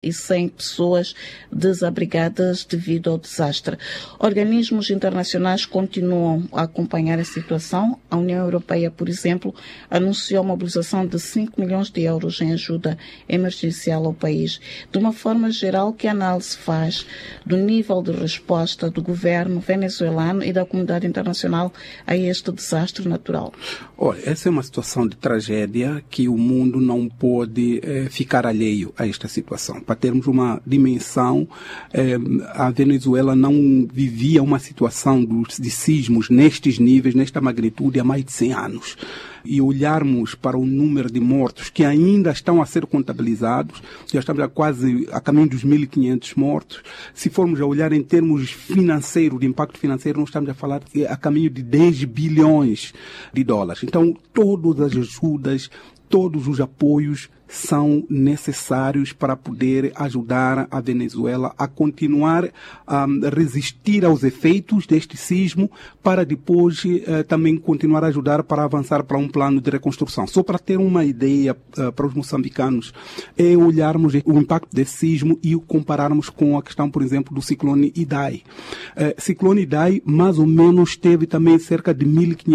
1.100 pessoas desabrigadas devido ao desastre. Organismos internacionais continuam a acompanhar a situação. A União Europeia, por exemplo, anunciou a mobilização de 5 milhões de euros em ajuda emergencial ao país. De uma forma geral, que análise faz do nível de resposta do governo venezuelano e da comunidade internacional a este desastre natural? Olha, essa é uma situação de tragédia que o mundo não pode ficar alheio a esta situação. Para termos uma dimensão, a Venezuela não vivia uma situação de sismos nestes níveis, nesta magnitude, há mais de 100 anos. E olharmos para o número de mortos que ainda estão a ser contabilizados, já estamos a caminho dos 1.500 mortos. Se formos a olhar em termos financeiros, de impacto financeiro, nós estamos a falar a caminho de 10 bilhões de dólares. Então, todas as ajudas, todos os apoios são necessários para poder ajudar a Venezuela a continuar a resistir aos efeitos deste sismo, para depois também continuar a ajudar para avançar para um plano de reconstrução. Só para ter uma ideia para os moçambicanos, é olharmos o impacto desse sismo e o compararmos com a questão, por exemplo, do ciclone Idai. Ciclone Idai, mais ou menos, teve também cerca de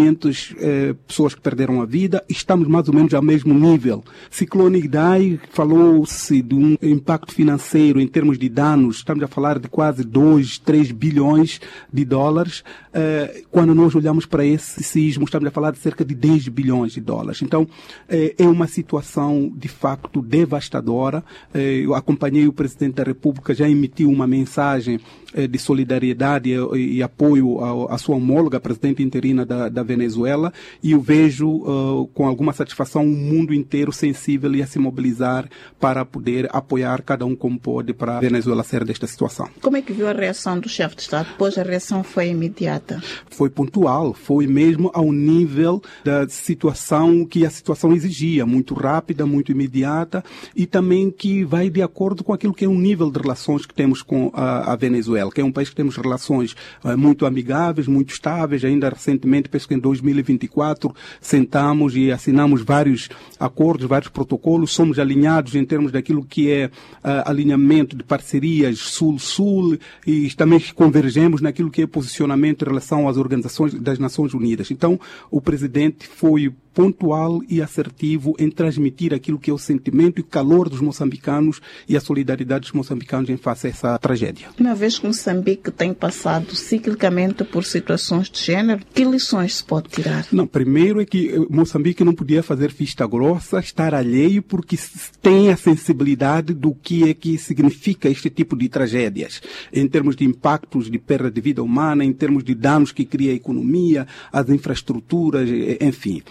1.500 pessoas que perderam a vida. Estamos mais ou menos ao mesmo nível. Ciclone Idai, falou-se de um impacto financeiro em termos de danos, estamos a falar de quase 2, 3 bilhões de dólares. Quando nós olhamos para esse sismo, estamos a falar de cerca de 10 bilhões de dólares. Então, é uma situação de facto devastadora. Eu acompanhei o Presidente da República, já emitiu uma mensagem de solidariedade e apoio à sua homóloga, a presidente interina da Venezuela, e eu vejo com alguma satisfação o mundo inteiro sensível e a se mobilizar para poder apoiar cada um como pode para a Venezuela sair desta situação. Como é que viu a reação do chefe de Estado? Pois a reação foi imediata? Foi pontual, foi mesmo ao nível da situação que a situação exigia, muito rápida, muito imediata, e também que vai de acordo com aquilo que é o nível de relações que temos com a Venezuela, que é um país que temos relações muito amigáveis, muito estáveis. Ainda recentemente, penso que em 2024, sentamos e assinamos vários acordos, vários protocolos, somos alinhados em termos daquilo que é alinhamento de parcerias Sul-Sul, e também convergemos naquilo que é posicionamento em relação às organizações das Nações Unidas. Então, o presidente foi pontual e assertivo em transmitir aquilo que é o sentimento e o calor dos moçambicanos e a solidariedade dos moçambicanos em face a essa tragédia. Uma vez que Moçambique tem passado ciclicamente por situações de género, que lições se pode tirar? Não, primeiro é que Moçambique não podia fazer vista grossa, estar alheio, porque tem a sensibilidade do que é que significa este tipo de tragédias, em termos de impactos de perda de vida humana, em termos de danos que cria a economia, as infraestruturas, enfim.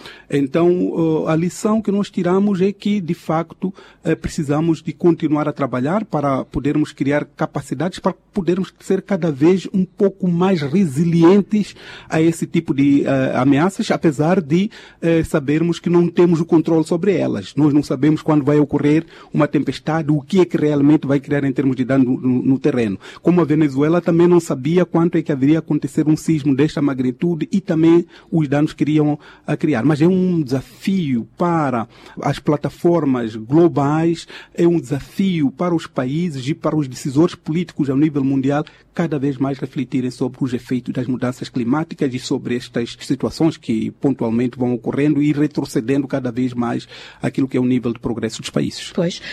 Então, a lição que nós tiramos é que, de facto, precisamos de continuar a trabalhar para podermos criar capacidades, para podermos ser cada vez um pouco mais resilientes a esse tipo de ameaças, apesar de sabermos que não temos o controle sobre elas. Nós não sabemos quando vai ocorrer uma tempestade, o que é que realmente vai criar em termos de dano no terreno. Como a Venezuela também não sabia quanto é que haveria acontecer um sismo desta magnitude e também os danos que iriam criar. Mas é um desafio para as plataformas globais, é um desafio para os países e para os decisores políticos ao nível mundial cada vez mais refletirem sobre os efeitos das mudanças climáticas e sobre estas situações que pontualmente vão ocorrendo e retrocedendo cada vez mais aquilo que é o nível de progresso dos países. Pois,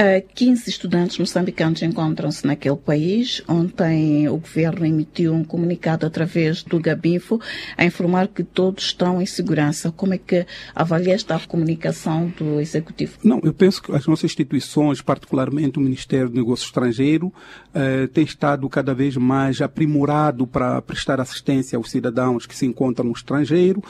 15 estudantes moçambicanos encontram-se naquele país. Ontem o governo emitiu um comunicado através do Gabinfo a informar que todos estão em segurança. Como é que avalia esta comunicação do Executivo? Não, eu penso que as nossas instituições, particularmente o Ministério do Negócio Estrangeiro, tem estado cada vez mais aprimorado para prestar assistência aos cidadãos que se encontram no estrangeiro.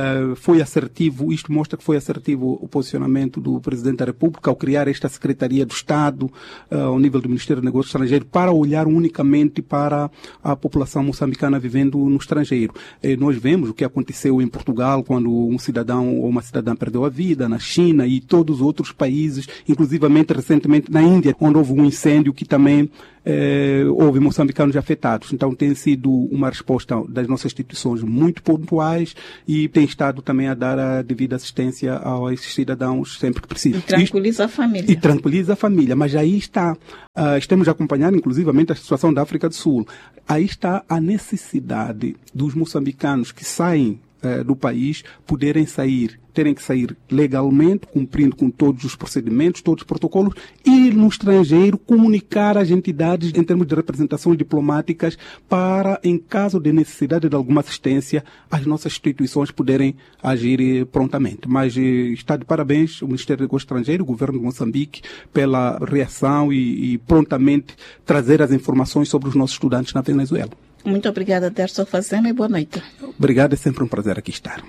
Foi assertivo, isto mostra que foi assertivo o posicionamento do Presidente da República ao criar esta Secretaria do Estado ao nível do Ministério do Negócio Estrangeiro para olhar unicamente para a população moçambicana vivendo no estrangeiro. Nós vemos o que aconteceu em Portugal quando um cidadão cidadão ou uma cidadã perdeu a vida, na China e todos os outros países, inclusivamente recentemente na Índia, onde houve um incêndio que também houve moçambicanos afetados. Então tem sido uma resposta das nossas instituições muito pontuais e tem estado também a dar a devida assistência a esses cidadãos sempre que precisam. E tranquiliza a família. E tranquiliza a família, mas aí está, estamos a acompanhar inclusivamente a situação da África do Sul. Aí está a necessidade dos moçambicanos que saem do país terem que sair legalmente, cumprindo com todos os procedimentos, todos os protocolos, e no estrangeiro comunicar às entidades em termos de representações diplomáticas para, em caso de necessidade de alguma assistência, as nossas instituições poderem agir prontamente. Mas está de parabéns o Ministério do Negócio Estrangeiro, o Governo de Moçambique, pela reação e prontamente trazer as informações sobre os nossos estudantes na Venezuela. Muito obrigada, Derson Fazema, e boa noite. Obrigado, é sempre um prazer aqui estar.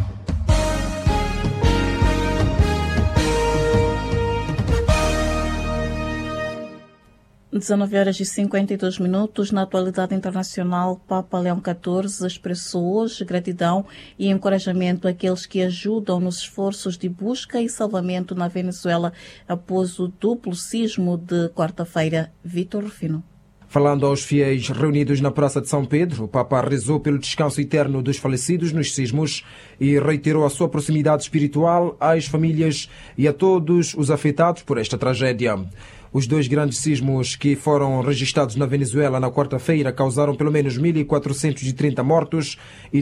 Às 19h52, na atualidade internacional, Papa Leão XIV expressou hoje gratidão e encorajamento àqueles que ajudam nos esforços de busca e salvamento na Venezuela após o duplo sismo de quarta-feira. Vítor Rufino. Falando aos fiéis reunidos na Praça de São Pedro, o Papa rezou pelo descanso eterno dos falecidos nos sismos e reiterou a sua proximidade espiritual às famílias e a todos os afetados por esta tragédia. Os dois grandes sismos que foram registrados na Venezuela na quarta-feira causaram pelo menos 1.430 mortos e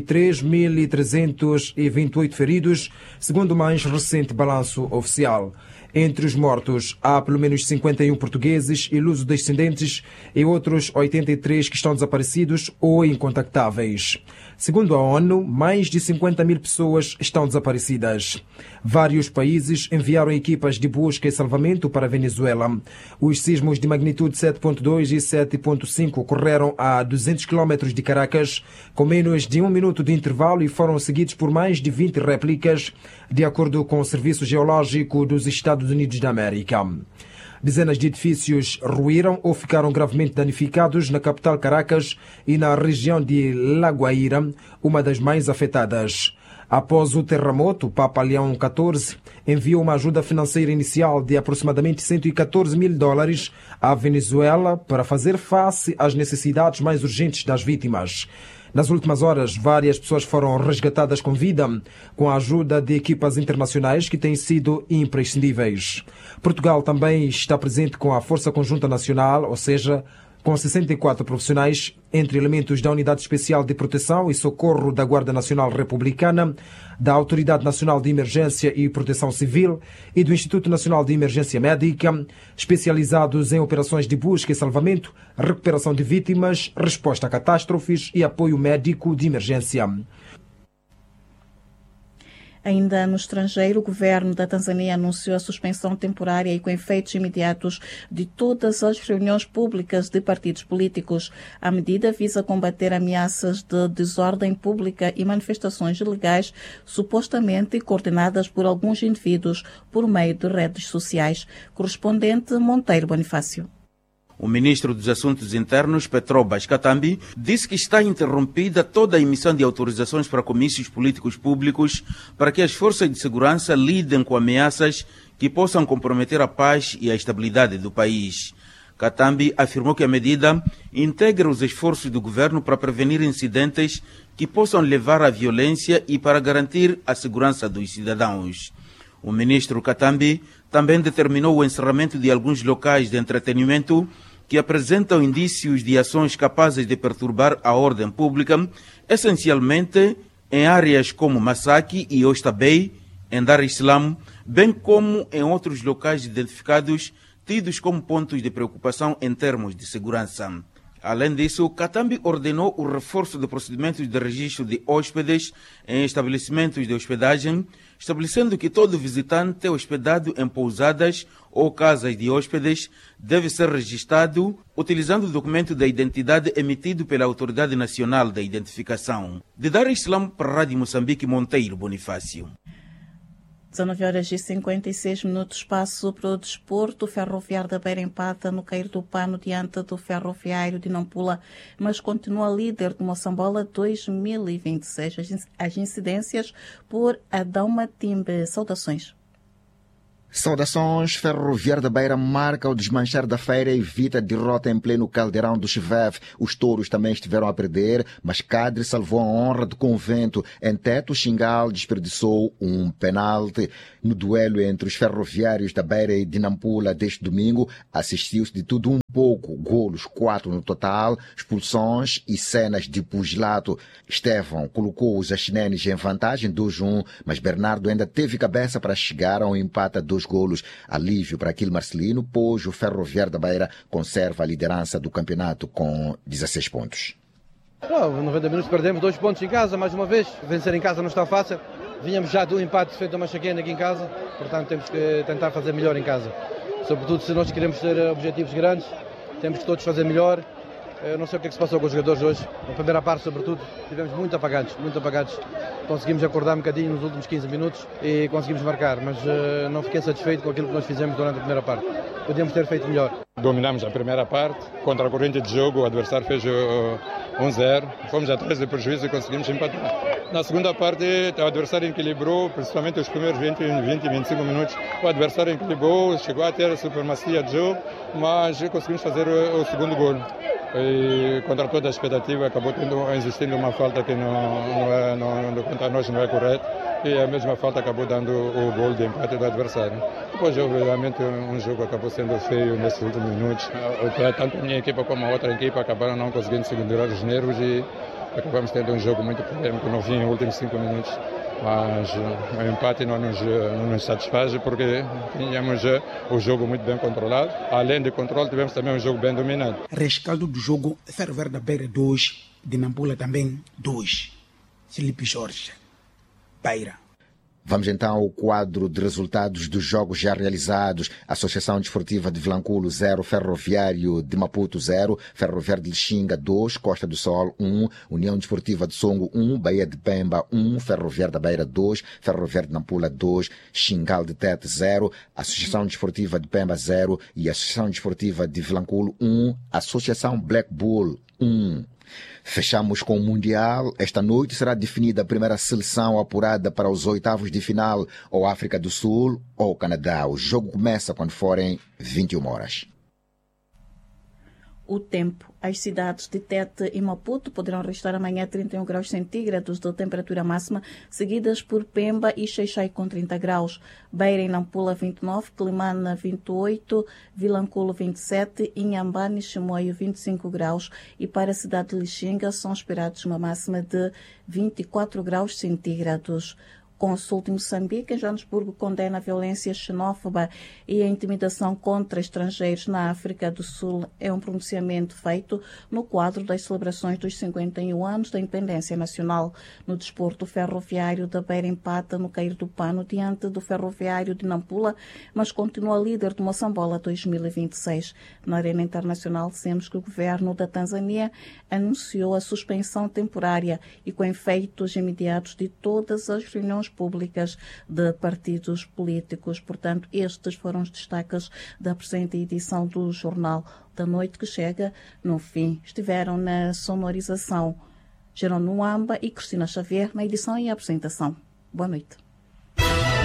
3.328 feridos, segundo o mais recente balanço oficial. Entre os mortos, há pelo menos 51 portugueses e luso-descendentes e outros 83 que estão desaparecidos ou incontactáveis. Segundo a ONU, mais de 50.000 pessoas estão desaparecidas. Vários países enviaram equipas de busca e salvamento para a Venezuela. Os sismos de magnitude 7.2 e 7.5 ocorreram a 200 km de Caracas, com menos de 1 minuto de intervalo, e foram seguidos por mais de 20 réplicas, de acordo com o Serviço Geológico dos Estados Unidos da América. Dezenas de edifícios ruíram ou ficaram gravemente danificados na capital Caracas e na região de La Guaira, uma das mais afetadas. Após o terremoto, o Papa Leão XIV enviou uma ajuda financeira inicial de aproximadamente $114 mil à Venezuela para fazer face às necessidades mais urgentes das vítimas. Nas últimas horas, várias pessoas foram resgatadas com vida, com a ajuda de equipas internacionais que têm sido imprescindíveis. Portugal também está presente com a Força Conjunta Nacional, ou seja, com 64 profissionais, entre elementos da Unidade Especial de Proteção e Socorro da Guarda Nacional Republicana, da Autoridade Nacional de Emergência e Proteção Civil e do Instituto Nacional de Emergência Médica, especializados em operações de busca e salvamento, recuperação de vítimas, resposta a catástrofes e apoio médico de emergência. Ainda no estrangeiro, o governo da Tanzânia anunciou a suspensão temporária e com efeitos imediatos de todas as reuniões públicas de partidos políticos. A medida visa combater ameaças de desordem pública e manifestações ilegais supostamente coordenadas por alguns indivíduos por meio de redes sociais. Correspondente Monteiro Bonifácio. O ministro dos Assuntos Internos, Petrobras Katambi, disse que está interrompida toda a emissão de autorizações para comícios políticos públicos para que as forças de segurança lidem com ameaças que possam comprometer a paz e a estabilidade do país. Katambi afirmou que a medida integra os esforços do governo para prevenir incidentes que possam levar à violência e para garantir a segurança dos cidadãos. O ministro Katambi também determinou o encerramento de alguns locais de entretenimento que apresentam indícios de ações capazes de perturbar a ordem pública, essencialmente em áreas como Masaki e Oysterbay, em Dar es Salaam, bem como em outros locais identificados tidos como pontos de preocupação em termos de segurança. Além disso, Katambi ordenou o reforço de procedimentos de registro de hóspedes em estabelecimentos de hospedagem, estabelecendo que todo visitante hospedado em pousadas ou casas de hóspedes deve ser registrado utilizando o documento da identidade emitido pela Autoridade Nacional da Identificação. De Dar es Salaam para a Rádio Moçambique, Monteiro Bonifácio. 19h56, passo para o desporto. O Ferroviário da Beira empata no Cair do Pano diante do Ferroviário de Nampula, mas continua líder do Moçambola 2026. As incidências por Adão Matimbe. Saudações. Saudações. Ferroviário da Beira marca o desmanchar da feira e evita derrota em pleno caldeirão do Chiveve. Os touros também estiveram a perder, mas Cadre salvou a honra do Convento. Em Teto, Xingal desperdiçou um penalti. No duelo entre os ferroviários da Beira e de Nampula deste domingo, assistiu-se de tudo um pouco. Golos 4 no total, expulsões e cenas de pugilato. Estevão colocou os achinenes em vantagem 2-1, mas Bernardo ainda teve cabeça para chegar a um empate a 2 golos. Alívio para aquele Marcelino, pois o Ferroviário da Beira conserva a liderança do campeonato com 16 pontos. Não, 90 minutos perdemos 2 pontos em casa, mais uma vez. Vencer em casa não está fácil. Vínhamos já do empate feito a Machaquena aqui em casa, portanto temos que tentar fazer melhor em casa. Sobretudo se nós queremos ter objetivos grandes, temos que todos fazer melhor. Eu não sei o que é que se passou com os jogadores hoje. Na primeira parte, sobretudo, tivemos muito apagados. Conseguimos acordar um bocadinho nos últimos 15 minutos e conseguimos marcar, mas não fiquei satisfeito com aquilo que nós fizemos durante a primeira parte. Podíamos ter feito melhor. Dominamos a primeira parte, contra a corrente de jogo, o adversário fez 1-0, fomos atrás do prejuízo e conseguimos empatar. Na segunda parte, o adversário equilibrou, principalmente os primeiros 20-25 minutos. O adversário equilibrou, chegou a ter a supremacia de jogo, mas conseguimos fazer o segundo gol. E contra toda a expectativa acabou existindo uma falta que quanto a nós não é correta, e a mesma falta acabou dando o gol de empate do adversário. Depois, obviamente, um jogo acabou sendo feio nesses últimos minutos. Tanto a minha equipa como a outra equipa acabaram não conseguindo segurar os nervos e acabamos tendo um jogo muito polêmico no fim, nos últimos 5 minutos. Mas o empate não nos satisfaz porque tínhamos o jogo muito bem controlado. Além do controle, tivemos também um jogo bem dominado. Rescaldo do jogo, Ferroviário da Beira 2, de Nampula também 2. Felipe Jorge, Beira. Vamos então ao quadro de resultados dos jogos já realizados. Associação Desportiva de Vilanculo 0, Ferroviário de Maputo 0, Ferroviário de Lixinga 2, Costa do Sol 1, União Desportiva de Songo 1, Bahia de Pemba 1, Ferroviário da Beira 2, Ferroviário de Nampula 2, Xingal de Tete 0, Associação Desportiva de Pemba 0 e Associação Desportiva de Vilanculo 1, Associação Black Bull 1. Fechamos com o Mundial. Esta noite será definida a primeira seleção apurada para os oitavos de final, ou África do Sul ou Canadá. O jogo começa quando forem 21 horas. O tempo. As cidades de Tete e Maputo poderão registrar amanhã 31 graus centígrados de temperatura máxima, seguidas por Pemba e Xai-Xai com 30 graus. Beira e Nampula 29, Climana 28, Vilanculo 27, Inhambane e Chimoio 25 graus. E para a cidade de Lixinga são esperados uma máxima de 24 graus centígrados. Consulta em Moçambique, em Joanesburgo, condena a violência xenófoba e a intimidação contra estrangeiros na África do Sul. É um pronunciamento feito no quadro das celebrações dos 51 anos da independência nacional. No desporto, o Ferroviário da Beira empata no Cair do Pano diante do Ferroviário de Nampula, mas continua líder do Moçambola 2026. Na arena internacional, dissemos que o governo da Tanzânia anunciou a suspensão temporária e com efeitos imediatos de todas as reuniões públicas de partidos políticos. Portanto, estes foram os destaques da presente edição do Jornal da Noite, que chega no fim. Estiveram na sonorização Jerônimo Amba e Cristina Xavier na edição e apresentação. Boa noite.